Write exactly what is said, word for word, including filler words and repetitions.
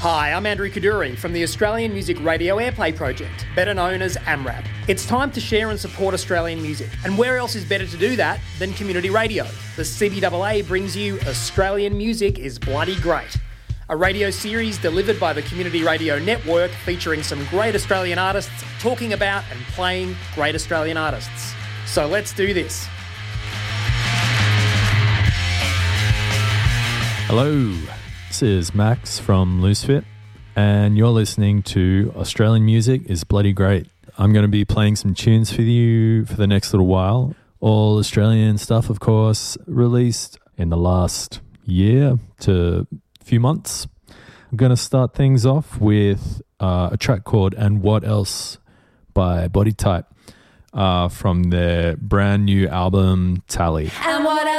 Hi, I'm Andrew Kaduri from the Australian Music Radio Airplay Project, better known as AMRAP. It's time to share and support Australian music, and where else is better to do that than community radio? The C B A A brings you Australian Music is Bloody Great, a radio series delivered by the Community Radio Network featuring some great Australian artists talking about and playing great Australian artists. So let's do this. Hello, this is Max from Loosefit, and you're listening to Australian Music is Bloody Great. I'm going to be playing some tunes for you for the next little while. All Australian stuff, of course, released in the last year to few months. I'm going to start things off with uh, a track called And What Else by Body Type uh, from their brand new album Tally. And what else?